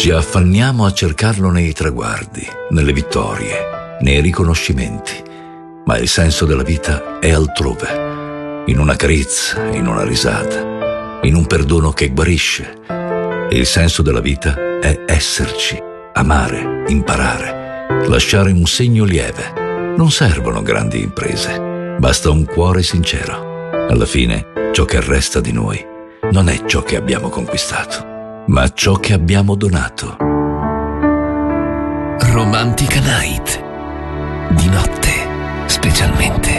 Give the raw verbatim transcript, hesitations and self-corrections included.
Ci affanniamo a cercarlo nei traguardi, nelle vittorie, nei riconoscimenti, ma il senso della vita è altrove, in una carezza, in una risata, in un perdono che guarisce. Il senso della vita è esserci, amare, imparare, lasciare un segno lieve. Non servono grandi imprese, basta un cuore sincero. Alla fine, ciò che resta di noi non è ciò che abbiamo conquistato, ma ciò che abbiamo donato. Romantica Night. Di notte, specialmente.